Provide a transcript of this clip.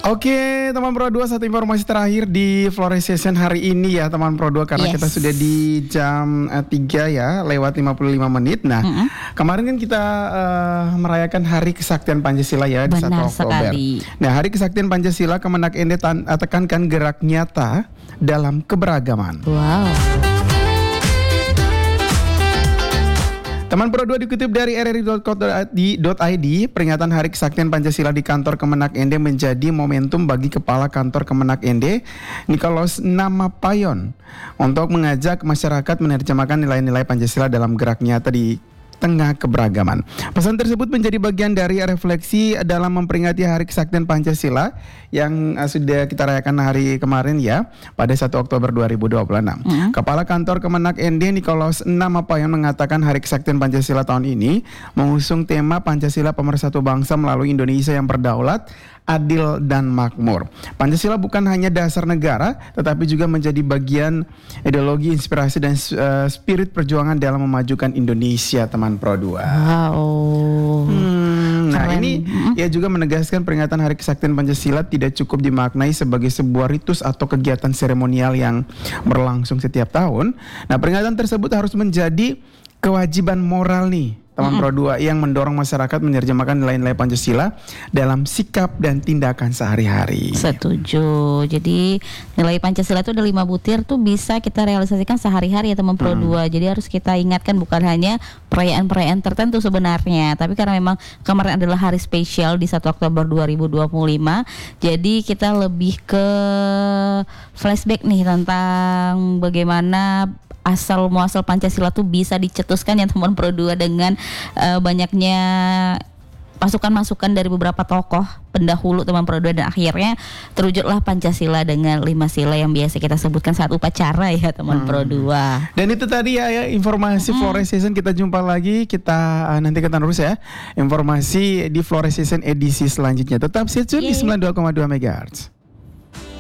Oke, teman Pro 2, satu informasi terakhir di Flores Session hari ini ya, teman Pro 2, karena kita sudah di jam 3 ya, lewat 55 menit. Nah, kemarin kan kita merayakan Hari Kesaktian Pancasila ya, di 1 Oktober. Sekali. Nah, Hari Kesaktian Pancasila, Kemenak ND tekankan gerak nyata dalam keberagaman. Wow. Teman Pro 2, dikutip dari rri.co.id, peringatan Hari Kesaktian Pancasila di kantor Kemenak ND menjadi momentum bagi Kepala Kantor Kemenak ND, Nikolaus Namapayon, untuk mengajak masyarakat menerjemahkan nilai-nilai Pancasila dalam gerak nyata di tengah keberagaman. Pesan tersebut menjadi bagian dari refleksi dalam memperingati Hari Kesaktian Pancasila yang sudah kita rayakan hari kemarin ya, pada 1 Oktober 2026. Kepala Kantor Kemenak ND Nikolaus Namapayon mengatakan Hari Kesaktian Pancasila tahun ini mengusung tema Pancasila Pemersatu Bangsa melalui Indonesia yang berdaulat, adil dan makmur. Pancasila bukan hanya dasar negara, tetapi juga menjadi bagian ideologi, inspirasi dan spirit perjuangan dalam memajukan Indonesia, teman Pro 2. Wow. Nah, ini ya juga menegaskan peringatan Hari Kesaktian Pancasila tidak cukup dimaknai sebagai sebuah ritus atau kegiatan seremonial yang berlangsung setiap tahun. Nah, peringatan tersebut harus menjadi kewajiban moral nih, teman Pro 2, yang mendorong masyarakat menerjemahkan nilai-nilai Pancasila dalam sikap dan tindakan sehari-hari. Setuju. Jadi nilai Pancasila itu ada 5 butir tuh bisa kita realisasikan sehari-hari ya teman Pro 2. Jadi harus kita ingatkan bukan hanya perayaan-perayaan tertentu sebenarnya, tapi karena memang kemarin adalah hari spesial di 1 Oktober 2025. Jadi kita lebih ke flashback nih tentang bagaimana asal muasal Pancasila tuh bisa dicetuskan ya teman Pro 2 dengan banyaknya masukan-masukan dari beberapa tokoh pendahulu teman Pro 2, dan akhirnya terwujudlah Pancasila dengan 5 sila yang biasa kita sebutkan saat upacara ya teman Pro 2. Dan itu tadi ya informasi Flores Session. Kita jumpa lagi, kita nantikan terus ya informasi di Flores Session edisi selanjutnya. Tetap stay tune di 92,2 MHz.